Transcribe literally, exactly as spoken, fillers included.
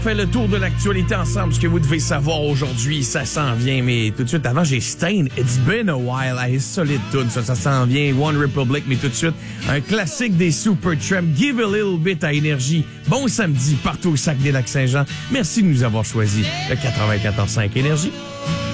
Fait le tour de l'actualité ensemble, ce que vous devez savoir aujourd'hui, ça s'en vient, mais tout de suite, avant, j'ai Stain, It's Been a While, hey, solide tune, ça, ça s'en vient, One Republic, mais tout de suite, un classique des Supertramp, Give a Little Bit à Énergie. Bon samedi, partout au Saguenay-Lac-Saint-Jean. Merci de nous avoir choisi le quatre-vingt-quatorze cinq Énergie.